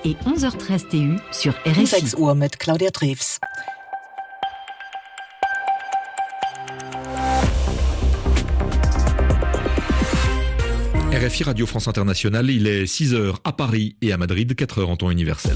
et 11h13 TU sur RFI. 6 Uhr mit Claudia Drews. RFI Radio France Internationale, il est 6h à Paris et à Madrid, 4h en temps universel.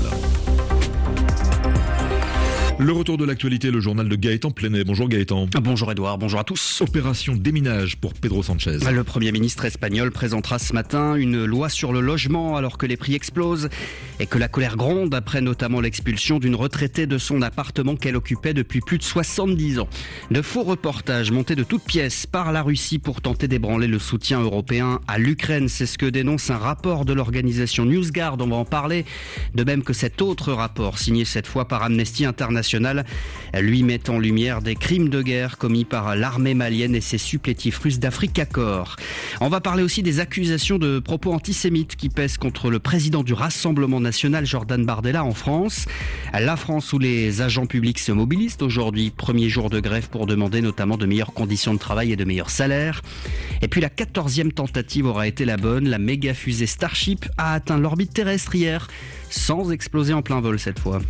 Le retour de l'actualité, le journal de Gaëtan Plenet. Bonjour Gaëtan. Bonjour Edouard, bonjour à tous. Opération déminage pour Pedro Sánchez. Le Premier ministre espagnol présentera ce matin une loi sur le logement alors que les prix explosent et que la colère gronde après notamment l'expulsion d'une retraitée de son appartement qu'elle occupait depuis plus de 70 ans. De faux reportages montés de toutes pièces par la Russie pour tenter d'ébranler le soutien européen à l'Ukraine. C'est ce que dénonce un rapport de l'organisation NewsGuard, on va en parler. De même que cet autre rapport, signé cette fois par Amnesty International, lui met en lumière des crimes de guerre commis par l'armée malienne et ses supplétifs russes d'Afrique Accord. On va parler aussi des accusations de propos antisémites qui pèsent contre le président du Rassemblement national, Jordan Bardella, en France. La France où les agents publics se mobilisent aujourd'hui, premier jour de grève pour demander notamment de meilleures conditions de travail et de meilleurs salaires. Et puis la 14e tentative aura été la bonne. La méga fusée Starship a atteint l'orbite terrestre hier, sans exploser en plein vol cette fois.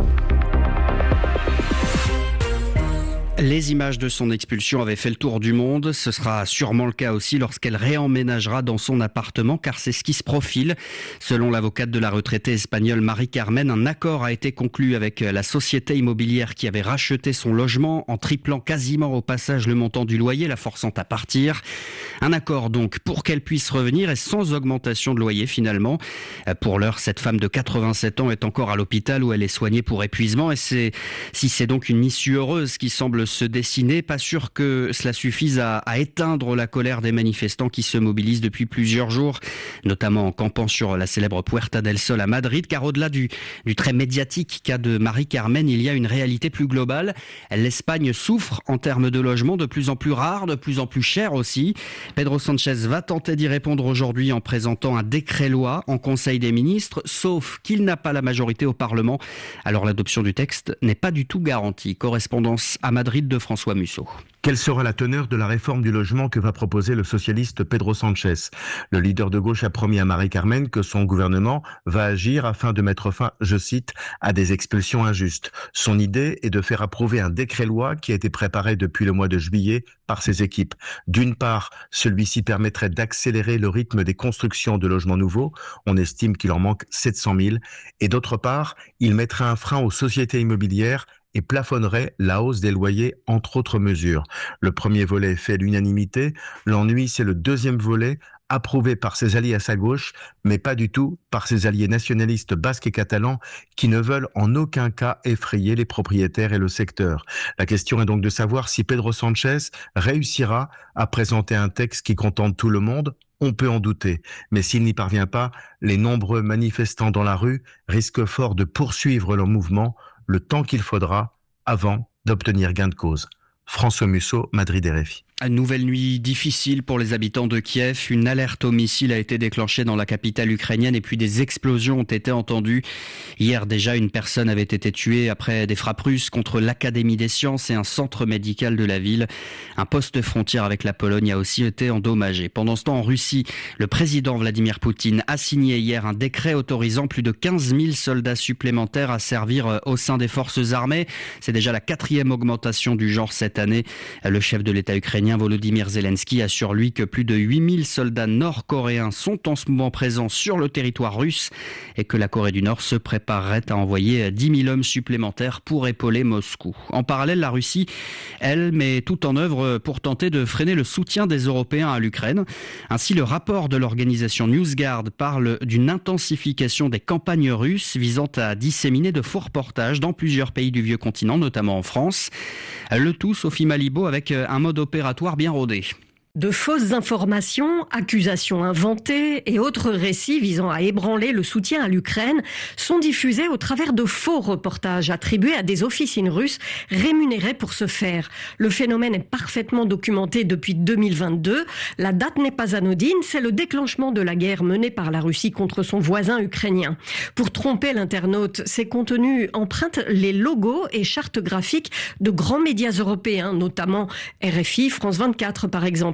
Les images de son expulsion avaient fait le tour du monde. Ce sera sûrement le cas aussi lorsqu'elle réemménagera dans son appartement, car c'est ce qui se profile. Selon l'avocate de la retraitée espagnole Mari-Carmen, un accord a été conclu avec la société immobilière qui avait racheté son logement en triplant quasiment au passage le montant du loyer, la forçant à partir. Un accord donc pour qu'elle puisse revenir et sans augmentation de loyer finalement. Pour l'heure, cette femme de 87 ans est encore à l'hôpital où elle est soignée pour épuisement et c'est donc une issue heureuse qui semble se dessiner, pas sûr que cela suffise à éteindre la colère des manifestants qui se mobilisent depuis plusieurs jours, notamment en campant sur la célèbre Puerta del Sol à Madrid, car au-delà du très médiatique cas de Mari-Carmen, il y a une réalité plus globale. L'Espagne souffre en termes de logement, de plus en plus rare, de plus en plus cher aussi. Pedro Sánchez va tenter d'y répondre aujourd'hui en présentant un décret-loi en Conseil des ministres, sauf qu'il n'a pas la majorité au Parlement. Alors l'adoption du texte n'est pas du tout garantie. Correspondance à Madrid de François Musso. Quelle sera la teneur de la réforme du logement que va proposer le socialiste Pedro Sánchez ? Le leader de gauche a promis à Mari-Carmen que son gouvernement va agir afin de mettre fin, je cite, à des expulsions injustes. Son idée est de faire approuver un décret-loi qui a été préparé depuis le mois de juillet par ses équipes. D'une part, celui-ci permettrait d'accélérer le rythme des constructions de logements nouveaux. On estime qu'il en manque 700 000. Et d'autre part, il mettrait un frein aux sociétés immobilières et plafonnerait la hausse des loyers, entre autres mesures. Le premier volet fait l'unanimité. L'ennui, c'est le deuxième volet, approuvé par ses alliés à sa gauche, mais pas du tout par ses alliés nationalistes basques et catalans qui ne veulent en aucun cas effrayer les propriétaires et le secteur. La question est donc de savoir si Pedro Sánchez réussira à présenter un texte qui contente tout le monde. On peut en douter, mais s'il n'y parvient pas, les nombreux manifestants dans la rue risquent fort de poursuivre leur mouvement le temps qu'il faudra avant d'obtenir gain de cause. François Musso, Madrid RFI. Une nouvelle nuit difficile pour les habitants de Kiev. Une alerte au missile a été déclenchée dans la capitale ukrainienne et puis des explosions ont été entendues. Hier déjà, une personne avait été tuée après des frappes russes contre l'Académie des sciences et un centre médical de la ville. Un poste frontière avec la Pologne a aussi été endommagé. Pendant ce temps, en Russie, le président Vladimir Poutine a signé hier un décret autorisant plus de 15 000 soldats supplémentaires à servir au sein des forces armées. C'est déjà la 4e augmentation du genre cette année. Le chef de l'État ukrainien Volodymyr Zelensky assure lui que plus de 8000 soldats nord-coréens sont en ce moment présents sur le territoire russe et que la Corée du Nord se préparerait à envoyer 10 000 hommes supplémentaires pour épauler Moscou. En parallèle, la Russie, elle, met tout en œuvre pour tenter de freiner le soutien des Européens à l'Ukraine. Ainsi, le rapport de l'organisation NewsGuard parle d'une intensification des campagnes russes visant à disséminer de faux reportages dans plusieurs pays du vieux continent, notamment en France. Le tout, Sophie Malibaud, avec un mode opératoire bien rodé. De fausses informations, accusations inventées et autres récits visant à ébranler le soutien à l'Ukraine sont diffusés au travers de faux reportages attribués à des officines russes rémunérées pour ce faire. Le phénomène est parfaitement documenté depuis 2022. La date n'est pas anodine, c'est le déclenchement de la guerre menée par la Russie contre son voisin ukrainien. Pour tromper l'internaute, ces contenus empruntent les logos et chartes graphiques de grands médias européens, notamment RFI, France 24 par exemple.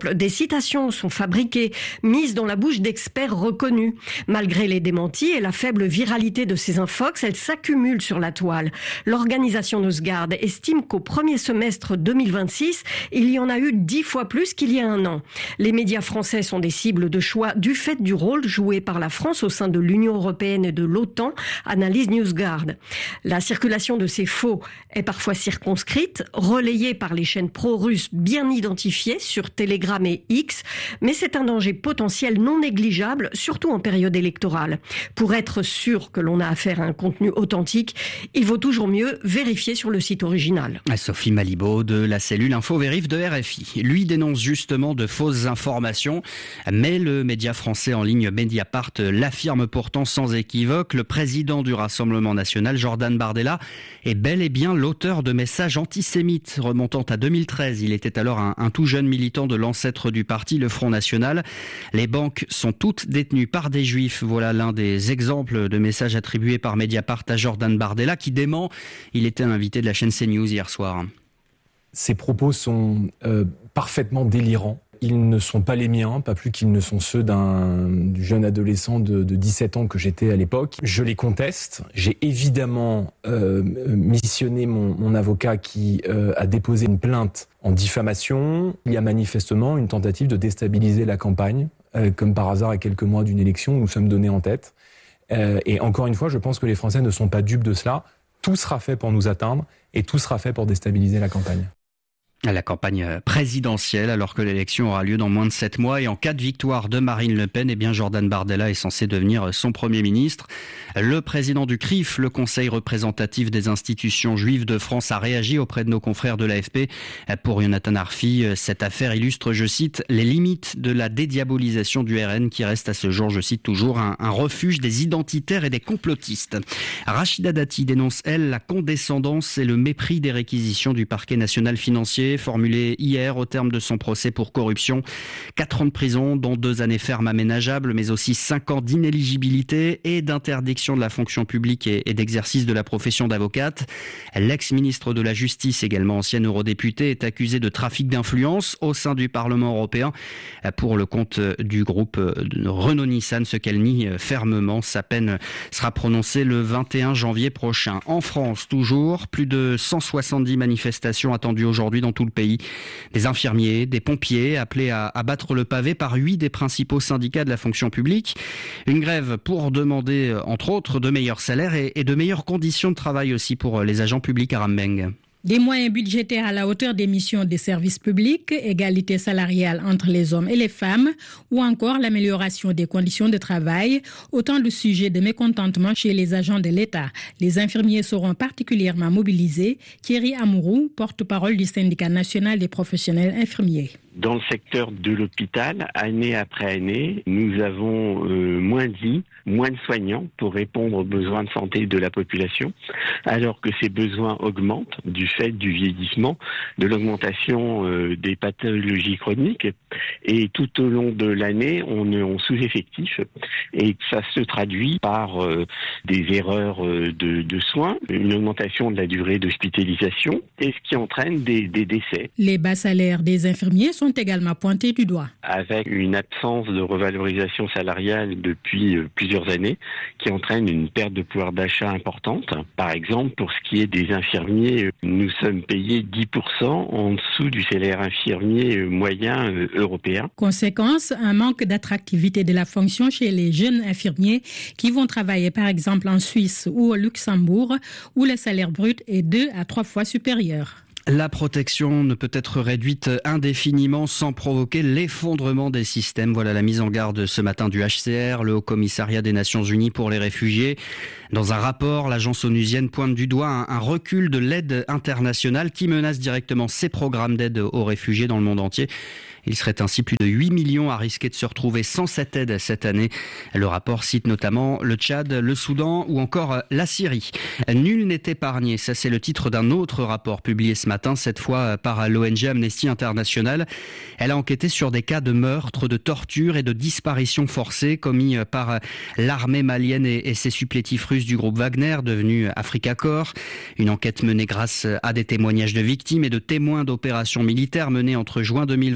exemple. Des citations sont fabriquées, mises dans la bouche d'experts reconnus. Malgré les démentis et la faible viralité de ces infox, elles s'accumulent sur la toile. L'organisation NewsGuard estime qu'au premier semestre 2026, il y en a eu 10 fois plus qu'il y a un an. Les médias français sont des cibles de choix du fait du rôle joué par la France au sein de l'Union européenne et de l'OTAN, analyse NewsGuard. La circulation de ces faux est parfois circonscrite, relayée par les chaînes pro-russes bien identifiées sur Telegram et X, mais c'est un danger potentiel non négligeable, surtout en période électorale. Pour être sûr que l'on a affaire à un contenu authentique, il vaut toujours mieux vérifier sur le site original. Sophie Malibaud de la cellule Info-Vérif de RFI. Lui dénonce justement de fausses informations, mais le média français en ligne Mediapart l'affirme pourtant sans équivoque. Le président du Rassemblement national, Jordan Bardella, est bel et bien l'auteur de messages antisémites remontant à 2013. Il était alors un tout jeune militant de l'ancêtre du parti, le Front National. Les banques sont toutes détenues par des juifs. Voilà l'un des exemples de messages attribués par Mediapart à Jordan Bardella qui dément. Il était un invité de la chaîne CNews hier soir. Ces propos sont parfaitement délirants. Ils ne sont pas les miens, pas plus qu'ils ne sont ceux du jeune adolescent de 17 ans que j'étais à l'époque. Je les conteste. J'ai évidemment missionné mon avocat qui a déposé une plainte en diffamation. Il y a manifestement une tentative de déstabiliser la campagne, comme par hasard à quelques mois d'une élection où nous sommes donnés en tête. Et encore une fois, je pense que les Français ne sont pas dupes de cela. Tout sera fait pour nous atteindre et tout sera fait pour déstabiliser la campagne. La campagne présidentielle, alors que l'élection aura lieu dans moins de 7 mois. Et en cas de victoire de Marine Le Pen, Jordan Bardella est censé devenir son Premier ministre. Le président du CRIF, le Conseil représentatif des institutions juives de France, a réagi auprès de nos confrères de l'AFP. Pour Jonathan Arfi, cette affaire illustre, je cite, les limites de la dédiabolisation du RN qui reste à ce jour, je cite toujours, un refuge des identitaires et des complotistes. Rachida Dati dénonce, elle, la condescendance et le mépris des réquisitions du parquet national financier formulé hier au terme de son procès pour corruption. 4 ans de prison, dont 2 années fermes aménageables, mais aussi 5 ans d'inéligibilité et d'interdiction de la fonction publique et d'exercice de la profession d'avocate. L'ex-ministre de la Justice, également ancienne eurodéputée, est accusée de trafic d'influence au sein du Parlement européen pour le compte du groupe Renault-Nissan, ce qu'elle nie fermement. Sa peine sera prononcée le 21 janvier prochain. En France, toujours, plus de 170 manifestations attendues aujourd'hui dans tout le pays. Des infirmiers, des pompiers appelés à battre le pavé par 8 des principaux syndicats de la fonction publique. Une grève pour demander, entre autres, de meilleurs salaires et de meilleures conditions de travail aussi pour les agents publics à Rambeng. Des moyens budgétaires à la hauteur des missions des services publics, égalité salariale entre les hommes et les femmes, ou encore l'amélioration des conditions de travail, autant de sujets de mécontentement chez les agents de l'État. Les infirmiers seront particulièrement mobilisés. Thierry Amourou, porte-parole du syndicat national des professionnels infirmiers. Dans le secteur de l'hôpital, année après année, nous avons moins de lits, moins de soignants pour répondre aux besoins de santé de la population, alors que ces besoins augmentent du fait du vieillissement, de l'augmentation des pathologies chroniques. Et tout au long de l'année, on est en sous-effectif et ça se traduit par des erreurs de soins, une augmentation de la durée d'hospitalisation et ce qui entraîne des décès. Les bas salaires des infirmiers sont également pointés du doigt. Avec une absence de revalorisation salariale depuis plusieurs années qui entraîne une perte de pouvoir d'achat importante. Par exemple, pour ce qui est des infirmiers, nous sommes payés 10% en dessous du salaire infirmier moyen européen. Conséquence, un manque d'attractivité de la fonction chez les jeunes infirmiers qui vont travailler par exemple en Suisse ou au Luxembourg où le salaire brut est 2 à 3 fois supérieur. La protection ne peut être réduite indéfiniment sans provoquer l'effondrement des systèmes. Voilà la mise en garde ce matin du HCR, le Haut Commissariat des Nations Unies pour les réfugiés. Dans un rapport, l'agence onusienne pointe du doigt un recul de l'aide internationale qui menace directement ses programmes d'aide aux réfugiés dans le monde entier. Il serait ainsi plus de 8 millions à risquer de se retrouver sans cette aide cette année. Le rapport cite notamment le Tchad, le Soudan ou encore la Syrie. Nul n'est épargné, ça c'est le titre d'un autre rapport publié ce matin, cette fois par l'ONG Amnesty International. Elle a enquêté sur des cas de meurtre, de torture et de disparition forcée commis par l'armée malienne et ses supplétifs russes du groupe Wagner, devenu Africa Corps. Une enquête menée grâce à des témoignages de victimes et de témoins d'opérations militaires menées entre juin 2023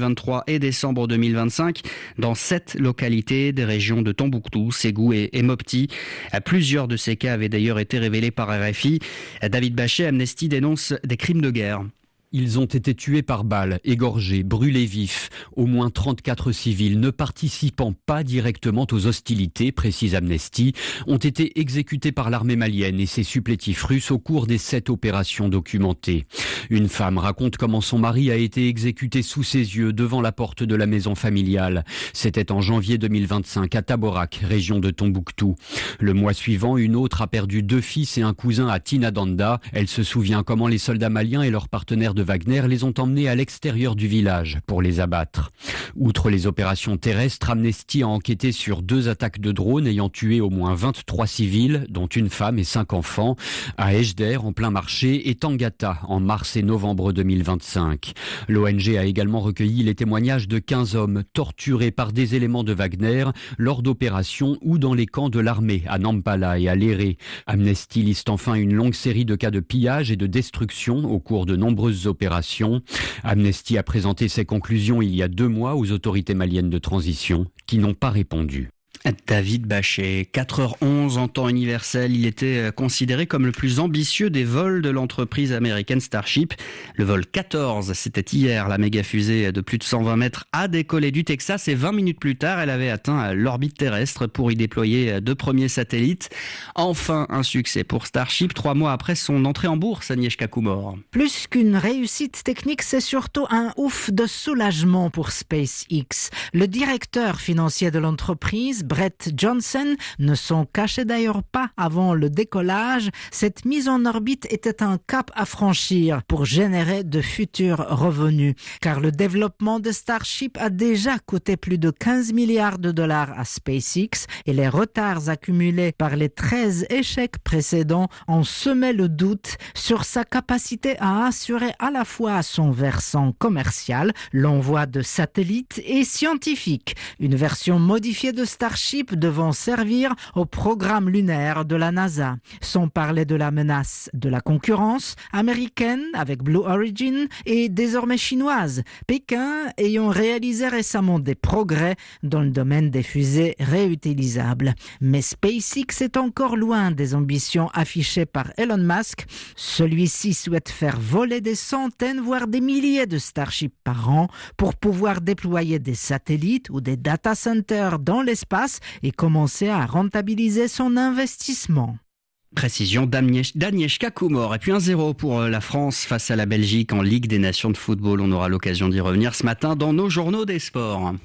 2023 et décembre 2025 dans 7 localités des régions de Tombouctou, Ségou et Mopti. Plusieurs de ces cas avaient d'ailleurs été révélés par RFI. David Bachet, Amnesty dénonce des crimes de guerre. Ils ont été tués par balles, égorgés, brûlés vifs. Au moins 34 civils ne participant pas directement aux hostilités, précise Amnesty, ont été exécutés par l'armée malienne et ses supplétifs russes au cours des 7 opérations documentées. Une femme raconte comment son mari a été exécuté sous ses yeux devant la porte de la maison familiale. C'était en janvier 2025 à Taborak, région de Tombouctou. Le mois suivant, une autre a perdu 2 fils et un cousin à Tinadanda. Elle se souvient comment les soldats maliens et leurs partenaires de Wagner les ont emmenés à l'extérieur du village pour les abattre. Outre les opérations terrestres, Amnesty a enquêté sur 2 attaques de drones ayant tué au moins 23 civils, dont une femme et 5 enfants, à Ejder en plein marché et Tangata en mars et novembre 2025. L'ONG a également recueilli les témoignages de 15 hommes torturés par des éléments de Wagner lors d'opérations ou dans les camps de l'armée à Nampala et à Léré. Amnesty liste enfin une longue série de cas de pillage et de destruction au cours de nombreuses opérations. Amnesty a présenté ses conclusions il y a 2 mois aux autorités maliennes de transition qui n'ont pas répondu. David Bachet, 4h11 en temps universel, il était considéré comme le plus ambitieux des vols de l'entreprise américaine Starship. Le vol 14, c'était hier, la méga fusée de plus de 120 mètres a décollé du Texas et 20 minutes plus tard, elle avait atteint l'orbite terrestre pour y déployer 2 premiers satellites. Enfin, un succès pour Starship, 3 mois après son entrée en bourse, Agnieszka Kumor. Plus qu'une réussite technique, c'est surtout un ouf de soulagement pour SpaceX. Le directeur financier de l'entreprise, Brett Johnson, ne s'en cachait d'ailleurs pas avant le décollage. Cette mise en orbite était un cap à franchir pour générer de futurs revenus. Car le développement de Starship a déjà coûté plus de 15 milliards de dollars à SpaceX et les retards accumulés par les 13 échecs précédents ont semé le doute sur sa capacité à assurer à la fois son versant commercial, l'envoi de satellites et scientifique. Une version modifiée de Starship devant servir au programme lunaire de la NASA. Sans parler de la menace de la concurrence américaine avec Blue Origin et désormais chinoise, Pékin ayant réalisé récemment des progrès dans le domaine des fusées réutilisables. Mais SpaceX est encore loin des ambitions affichées par Elon Musk. Celui-ci souhaite faire voler des centaines voire des milliers de Starship par an pour pouvoir déployer des satellites ou des data centers dans l'espace et commencer à rentabiliser son investissement. Précision d'Agnieszka Kumor. Et puis 1-0 pour la France face à la Belgique en Ligue des Nations de football. On aura l'occasion d'y revenir ce matin dans nos journaux des sports.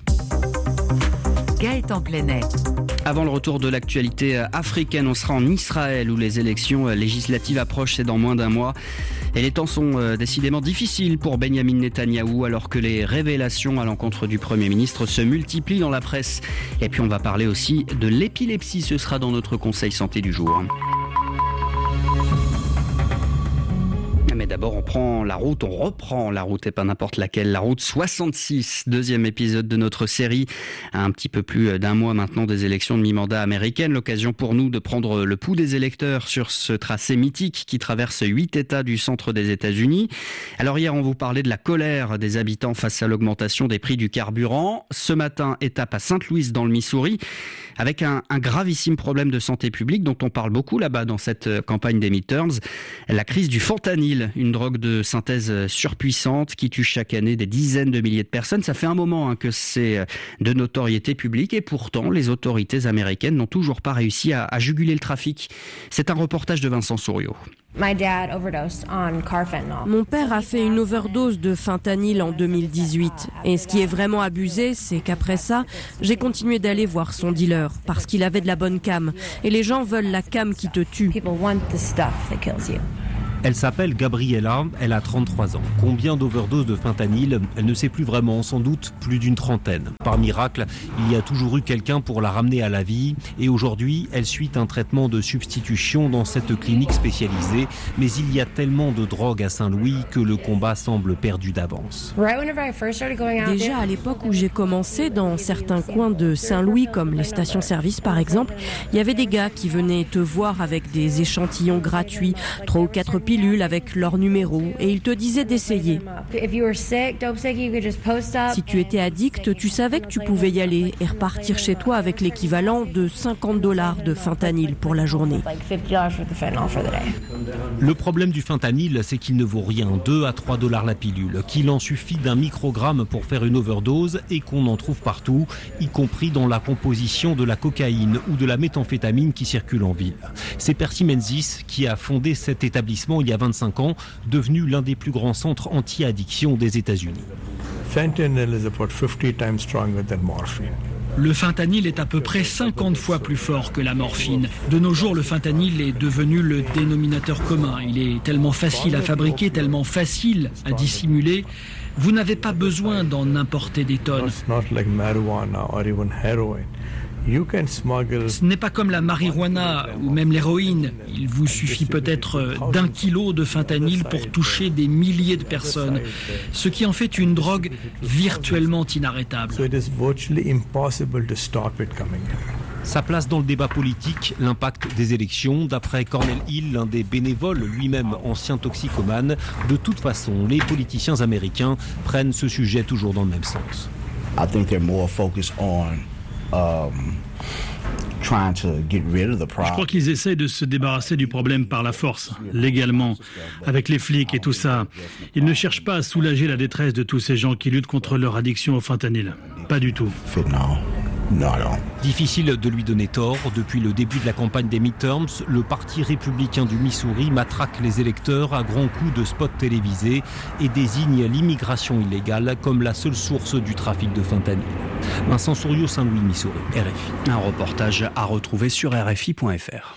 Gaëtan Plenet. Avant le retour de l'actualité africaine, on sera en Israël où les élections législatives approchent, c'est dans moins d'1 mois. Et les temps sont décidément difficiles pour Benyamin Netanyahou alors que les révélations à l'encontre du Premier ministre se multiplient dans la presse. Et puis on va parler aussi de l'épilepsie, ce sera dans notre conseil santé du jour. Mais d'abord, on reprend la route et pas n'importe laquelle. La route 66, 2e épisode de notre série. À un petit peu plus d'1 mois maintenant des élections de mi-mandat américaines. L'occasion pour nous de prendre le pouls des électeurs sur ce tracé mythique qui traverse 8 États du centre des États-Unis. Alors hier, on vous parlait de la colère des habitants face à l'augmentation des prix du carburant. Ce matin, étape à Sainte-Louise dans le Missouri, avec un gravissime problème de santé publique dont on parle beaucoup là-bas dans cette campagne des midterms. La crise du fentanyl. Une drogue de synthèse surpuissante qui tue chaque année des dizaines de milliers de personnes. Ça fait un moment que c'est de notoriété publique et pourtant les autorités américaines n'ont toujours pas réussi à juguler le trafic. C'est un reportage de Vincent Souriau. Mon père a fait une overdose de fentanyl en 2018. Et ce qui est vraiment abusé, c'est qu'après ça, j'ai continué d'aller voir son dealer parce qu'il avait de la bonne cam. Et les gens veulent la cam qui te tue. Elle s'appelle Gabriella, elle a 33 ans. Combien d'overdoses de fentanyl ? Elle ne sait plus vraiment, sans doute plus d'une trentaine. Par miracle, il y a toujours eu quelqu'un pour la ramener à la vie. Et aujourd'hui, elle suit un traitement de substitution dans cette clinique spécialisée. Mais il y a tellement de drogue à Saint-Louis que le combat semble perdu d'avance. Déjà à l'époque où j'ai commencé, dans certains coins de Saint-Louis, comme les stations-service par exemple, il y avait des gars qui venaient te voir avec des échantillons gratuits, 3 ou 4 pilules avec leur numéro et il te disait d'essayer. Si tu étais addict, tu savais que tu pouvais y aller et repartir chez toi avec l'équivalent de $50 de fentanyl pour la journée. Le problème du fentanyl, c'est qu'il ne vaut rien, 2 à 3 $ la pilule, qu'il en suffit d'un microgramme pour faire une overdose et qu'on en trouve partout, y compris dans la composition de la cocaïne ou de la méthamphétamine qui circule en ville. C'est Percy Menzies qui a fondé cet établissement il y a 25 ans, devenu l'un des plus grands centres anti-addiction des États-Unis. Fentanyl is about 50 times stronger than morphine. Le fentanyl est à peu près 50 fois plus fort que la morphine. De nos jours, le fentanyl est devenu le dénominateur commun. Il est tellement facile à fabriquer, tellement facile à dissimuler. Vous n'avez pas besoin d'en importer des tonnes. Ce n'est pas comme la marijuana ou même l'héroïne. Il vous suffit peut-être d'1 kilo de fentanyl pour toucher des milliers de personnes, ce qui en fait une drogue virtuellement inarrêtable. Sa place dans le débat politique, l'impact des élections. D'après Cornel Hill, l'un des bénévoles, lui-même ancien toxicomane, de toute façon, les politiciens américains prennent ce sujet toujours dans le même sens. Je crois qu'ils essayent de se débarrasser du problème par la force, légalement, avec les flics et tout ça. Ils ne cherchent pas à soulager la détresse de tous ces gens qui luttent contre leur addiction au fentanyl. Pas du tout. Difficile de lui donner tort. Depuis le début de la campagne des midterms, le Parti républicain du Missouri matraque les électeurs à grands coups de spots télévisés et désigne l'immigration illégale comme la seule source du trafic de fentanyl. Vincent Souriau, Saint-Louis, Missouri, RFI. Un reportage à retrouver sur RFI.fr.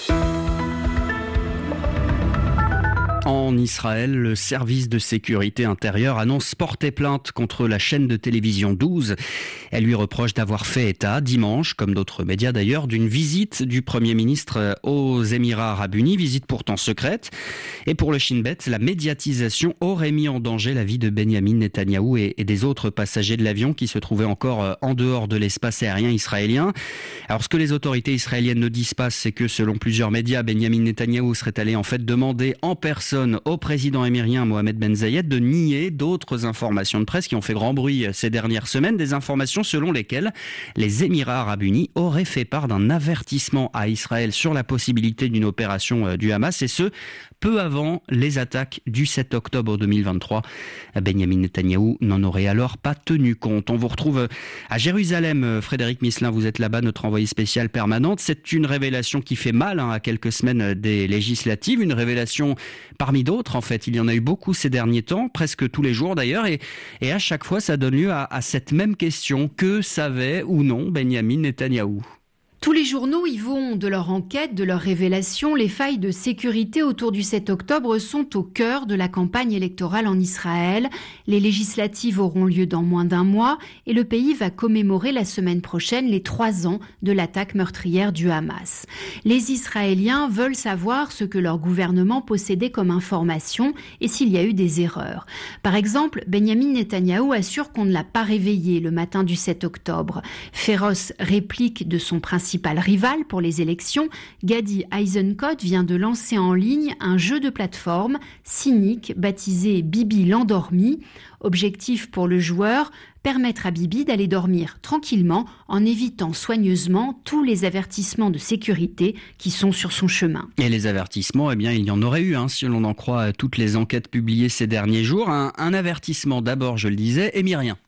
En Israël, le service de sécurité intérieure annonce porter plainte contre la chaîne de télévision 12. Elle lui reproche d'avoir fait état dimanche, comme d'autres médias d'ailleurs, d'une visite du Premier ministre aux Émirats Arabes Unis, visite pourtant secrète. Et pour le Shin Bet, la médiatisation aurait mis en danger la vie de Benyamin Netanyahou et des autres passagers de l'avion qui se trouvaient encore en dehors de l'espace aérien israélien. Alors ce que les autorités israéliennes ne disent pas, c'est que selon plusieurs médias, Benyamin Netanyahou serait allé en fait demander en personne au président émirien Mohamed Ben Zayed de nier d'autres informations de presse qui ont fait grand bruit ces dernières semaines, des informations selon lesquelles les Émirats Arabes Unis auraient fait part d'un avertissement à Israël sur la possibilité d'une opération du Hamas, et ce, peu avant les attaques du 7 octobre 2023. Benyamin Netanyahou n'en aurait alors pas tenu compte. On vous retrouve à Jérusalem. Frédéric Misselin, vous êtes là-bas, notre envoyé spécial permanente. C'est une révélation qui fait mal à quelques semaines des législatives, une révélation parmi d'autres. En fait, il y en a eu beaucoup ces derniers temps, presque tous les jours d'ailleurs, et à chaque fois ça donne lieu à cette même question. Que savait ou non Benyamin Netanyahou ? Tous les journaux y vont de leur enquête, de leurs révélations. Les failles de sécurité autour du 7 octobre sont au cœur de la campagne électorale en Israël. Les législatives auront lieu dans moins d'un mois et le pays va commémorer la semaine prochaine les 3 ans de l'attaque meurtrière du Hamas. Les Israéliens veulent savoir ce que leur gouvernement possédait comme information et s'il y a eu des erreurs. Par exemple, Benyamin Netanyahou assure qu'on ne l'a pas réveillé le matin du 7 octobre. Féroce réplique de son principal rival pour les élections, Gadi Eisenkot vient de lancer en ligne un jeu de plateforme cynique baptisé Bibi l'endormi. Objectif pour le joueur, permettre à Bibi d'aller dormir tranquillement en évitant soigneusement tous les avertissements de sécurité qui sont sur son chemin. Et les avertissements, eh bien, il y en aurait eu, si l'on en croit toutes les enquêtes publiées ces derniers jours. Un avertissement d'abord, je le disais, émirien.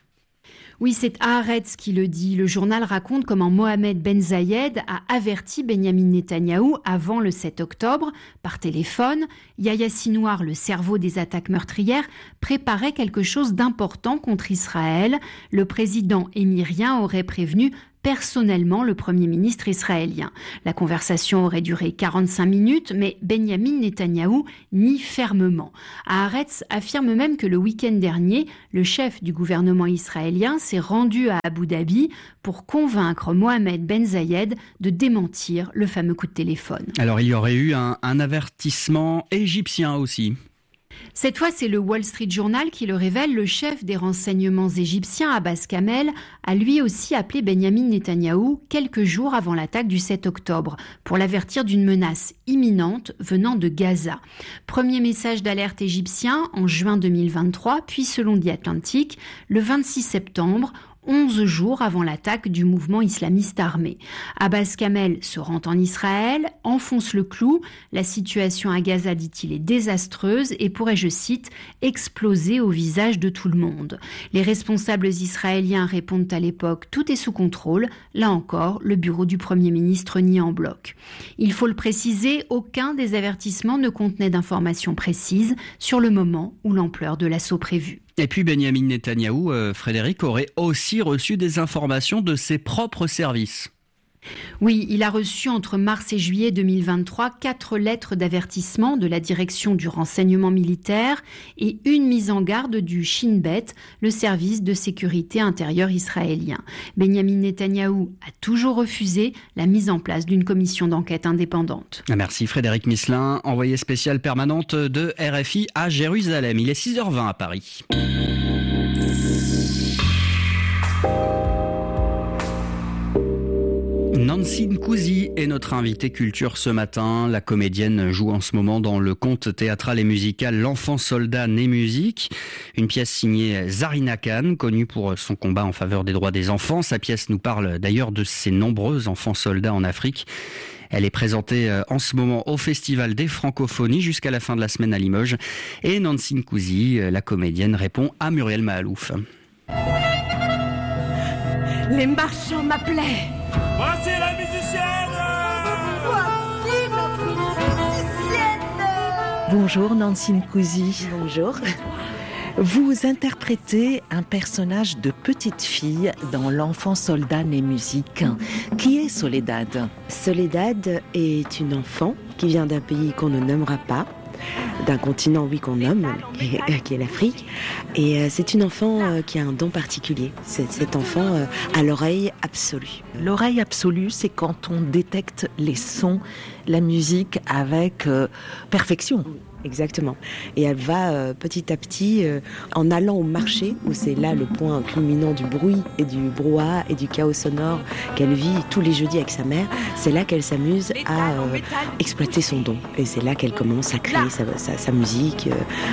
Oui, c'est Haaretz qui le dit. Le journal raconte comment Mohamed Ben Zayed a averti Benyamin Netanyahou avant le 7 octobre par téléphone. Yahya Sinwar, le cerveau des attaques meurtrières, préparait quelque chose d'important contre Israël. Le président émirien aurait prévenu personnellement le Premier ministre israélien. La conversation aurait duré 45 minutes, mais Benyamin Netanyahou nie fermement. Haaretz affirme même que le week-end dernier, le chef du gouvernement israélien s'est rendu à Abu Dhabi pour convaincre Mohamed Ben Zayed de démentir le fameux coup de téléphone. Alors il y aurait eu un avertissement égyptien aussi. Cette fois, c'est le Wall Street Journal qui le révèle. Le chef des renseignements égyptiens, Abbas Kamel, a lui aussi appelé Benyamin Netanyahou quelques jours avant l'attaque du 7 octobre pour l'avertir d'une menace imminente venant de Gaza. Premier message d'alerte égyptien en juin 2023, puis selon The Atlantic, le 26 septembre, 11 jours avant l'attaque du mouvement islamiste armé. Abbas Kamel se rend en Israël, enfonce le clou. La situation à Gaza, dit-il, est désastreuse et pourrait, je cite, exploser au visage de tout le monde. Les responsables israéliens répondent à l'époque « tout est sous contrôle ». Là encore, le bureau du Premier ministre nie en bloc. Il faut le préciser, aucun des avertissements ne contenait d'informations précises sur le moment ou l'ampleur de l'assaut prévu. Et puis Benyamin Netanyahou, Frédéric, aurait aussi reçu des informations de ses propres services. Oui, il a reçu entre mars et juillet 2023 4 lettres d'avertissement de la direction du renseignement militaire et une mise en garde du Shin Bet, le service de sécurité intérieure israélien. Benyamin Netanyahou a toujours refusé la mise en place d'une commission d'enquête indépendante. Merci Frédéric Misselin, envoyée spéciale permanente de RFI à Jérusalem. Il est 6h20 à Paris. Nancy Nkosi est notre invitée culture ce matin. La comédienne joue en ce moment dans le conte théâtral et musical L'Enfant Soldat né musique, une pièce signée Zarina Khan, connue pour son combat en faveur des droits des enfants. Sa pièce nous parle d'ailleurs de ces nombreux enfants soldats en Afrique. Elle est présentée en ce moment au Festival des Francophonies jusqu'à la fin de la semaine à Limoges. Et Nancy Nkosi, la comédienne, répond à Muriel Mahalouf. Les marchands m'appelaient. Voici la musicienne! Voici notre musicienne! Bonjour Nancy Nkosi. Bonjour. Vous interprétez un personnage de petite fille dans L'Enfant Soldat né musique. Qui est Soledad? Soledad est une enfant qui vient d'un pays qu'on ne nommera pas, d'un continent, oui, qu'on nomme, qui est l'Afrique. Et c'est une enfant qui a un don particulier. Cet enfant a l'oreille absolue. L'oreille absolue, c'est quand on détecte les sons, la musique avec perfection. Exactement. Et elle va petit à petit, en allant au marché, où c'est là le point culminant du bruit et du brouhaha et du chaos sonore qu'elle vit tous les jeudis avec sa mère, c'est là qu'elle s'amuse à exploiter son don. Et c'est là qu'elle commence à créer sa musique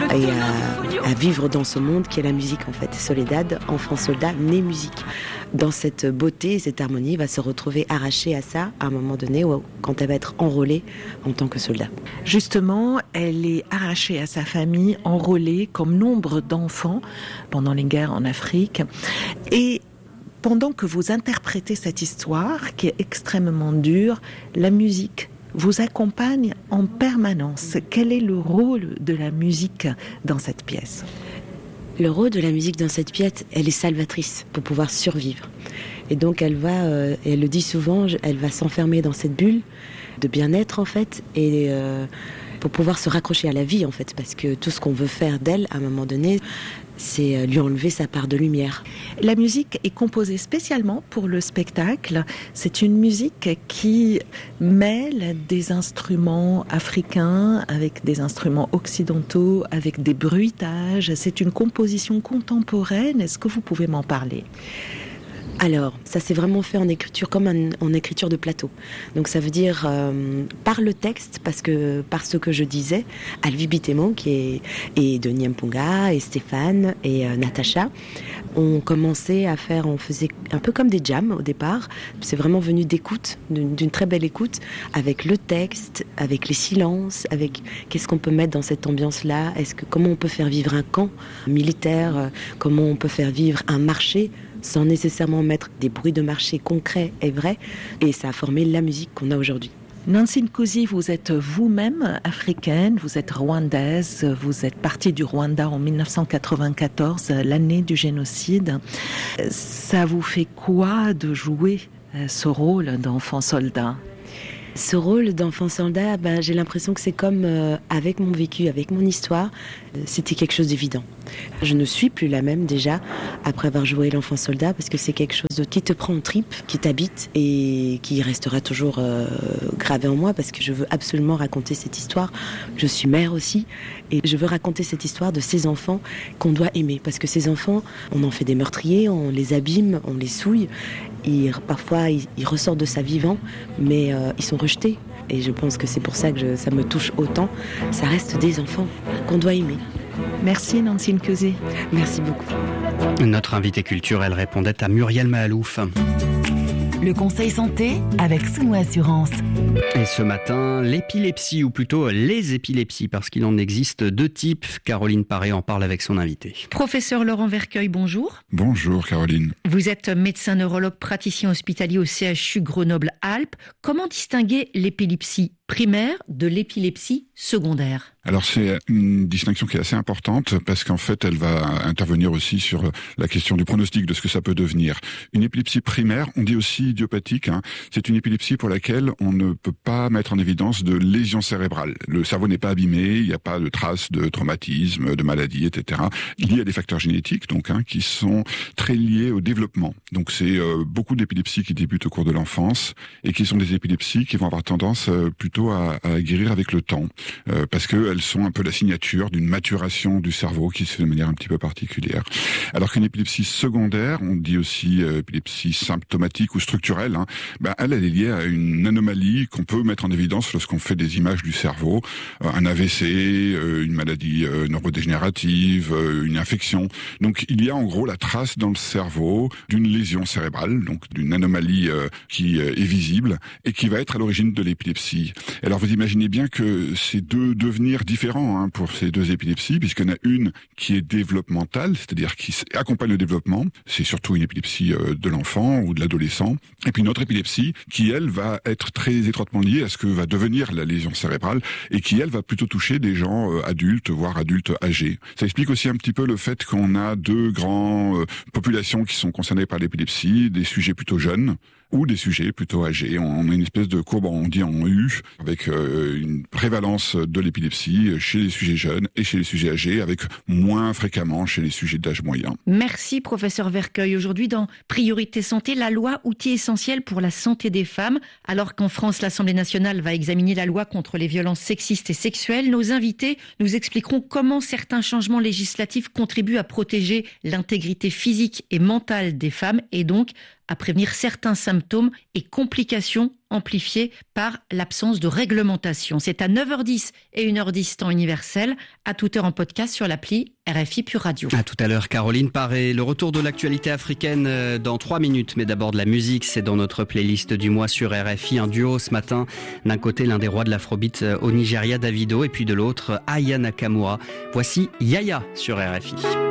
et à vivre dans ce monde qui est la musique en fait. Soledad, enfant soldat, né musique. Dans cette beauté et cette harmonie, va se retrouver arrachée à ça à un moment donné quand elle va être enrôlée en tant que soldat. Justement, elle est arrachée à sa famille, enrôlée comme nombre d'enfants pendant les guerres en Afrique. Et pendant que vous interprétez cette histoire qui est extrêmement dure, la musique vous accompagne en permanence. Quel est le rôle de la musique dans cette pièce ? Le rôle de la musique dans cette pièce, elle est salvatrice pour pouvoir survivre. Et donc elle va, elle le dit souvent, elle va s'enfermer dans cette bulle de bien-être en fait, et pour pouvoir se raccrocher à la vie en fait, parce que tout ce qu'on veut faire d'elle à un moment donné, c'est lui enlever sa part de lumière. La musique est composée spécialement pour le spectacle. C'est une musique qui mêle des instruments africains avec des instruments occidentaux, avec des bruitages. C'est une composition contemporaine. Est-ce que vous pouvez m'en parler ? Alors, ça s'est vraiment fait en écriture, comme en écriture de plateau. Donc ça veut dire, par le texte, par ce que je disais, Alvi Bitemo, et Denis Mpunga, et Stéphane, et Natacha, on faisait un peu comme des jams au départ. C'est vraiment venu d'écoute, d'une très belle écoute, avec le texte, avec les silences, avec qu'est-ce qu'on peut mettre dans cette ambiance-là, comment on peut faire vivre un camp militaire, comment on peut faire vivre un marché, sans nécessairement mettre des bruits de marché concrets et vrais. Et ça a formé la musique qu'on a aujourd'hui. Nancy Nkosi, vous êtes vous-même africaine, vous êtes rwandaise, vous êtes partie du Rwanda en 1994, l'année du génocide. Ça vous fait quoi de jouer ce rôle d'enfant soldat ? Ce rôle d'enfant soldat, j'ai l'impression que c'est comme avec mon vécu, avec mon histoire, c'était quelque chose d'évident. Je ne suis plus la même déjà après avoir joué l'enfant soldat parce que c'est quelque chose qui te prend en tripes, qui t'habite et qui restera toujours gravé en moi parce que je veux absolument raconter cette histoire. Je suis mère aussi et je veux raconter cette histoire de ces enfants qu'on doit aimer parce que ces enfants, on en fait des meurtriers, on les abîme, on les souille. Parfois, ils ressortent de ça vivants, mais ils sont rejetés. Et je pense que c'est pour ça que ça me touche autant. Ça reste des enfants qu'on doit aimer. Merci Nancy Nkosé. Merci beaucoup. Notre invitée culture, elle répondait à Muriel Mahalouf. Le conseil santé avec Souno Assurance. Et ce matin, l'épilepsie, ou plutôt les épilepsies, parce qu'il en existe 2 types. Caroline Paré en parle avec son invité. Professeur Laurent Vercueil, bonjour. Bonjour Caroline. Vous êtes médecin neurologue praticien hospitalier au CHU Grenoble-Alpes. Comment distinguer l'épilepsie primaire de l'épilepsie secondaire? Alors c'est une distinction qui est assez importante parce qu'en fait elle va intervenir aussi sur la question du pronostic de ce que ça peut devenir. Une épilepsie primaire, on dit aussi idiopathique, c'est une épilepsie pour laquelle on ne peut pas mettre en évidence de lésions cérébrales. Le cerveau n'est pas abîmé, il n'y a pas de traces de traumatisme, de maladie, etc. Liés à des facteurs génétiques donc qui sont très liés au développement. Donc c'est beaucoup d'épilepsies qui débutent au cours de l'enfance et qui sont des épilepsies qui vont avoir tendance plutôt à guérir avec le temps parce que elles sont un peu la signature d'une maturation du cerveau qui se fait de manière un petit peu particulière. Alors qu'une épilepsie secondaire, on dit aussi épilepsie symptomatique ou structurelle, elle est liée à une anomalie qu'on peut mettre en évidence lorsqu'on fait des images du cerveau, un AVC, une maladie neurodégénérative, une infection. Donc il y a en gros la trace dans le cerveau d'une lésion cérébrale, donc d'une anomalie qui est visible et qui va être à l'origine de l'épilepsie. Alors vous imaginez bien que c'est 2 devenirs différents pour ces 2 épilepsies, puisqu'il y en a une qui est développementale, c'est-à-dire qui accompagne le développement, c'est surtout une épilepsie de l'enfant ou de l'adolescent, et puis une autre épilepsie qui, elle, va être très étroitement liée à ce que va devenir la lésion cérébrale, et qui, elle, va plutôt toucher des gens adultes, voire adultes âgés. Ça explique aussi un petit peu le fait qu'on a 2 grandes populations qui sont concernées par l'épilepsie, des sujets plutôt jeunes, ou des sujets plutôt âgés. On a une espèce de courbe, on dit en U, avec une prévalence de l'épilepsie chez les sujets jeunes et chez les sujets âgés, avec moins fréquemment chez les sujets d'âge moyen. Merci professeur Vercueil. Aujourd'hui dans Priorité Santé, la loi outil essentiel pour la santé des femmes. Alors qu'en France, l'Assemblée nationale va examiner la loi contre les violences sexistes et sexuelles, nos invités nous expliqueront comment certains changements législatifs contribuent à protéger l'intégrité physique et mentale des femmes et donc à prévenir certains symptômes et complications amplifiées par l'absence de réglementation. C'est à 9h10 et 1h10 temps universel, à toute heure en podcast sur l'appli RFI Pure Radio. À tout à l'heure, Caroline Paré. Le retour de l'actualité africaine dans 3 minutes, mais d'abord de la musique, c'est dans notre playlist du mois sur RFI. Un duo ce matin, d'un côté l'un des rois de l'afrobeat au Nigeria, Davido, et puis de l'autre Aya Nakamura. Voici Yaya sur RFI.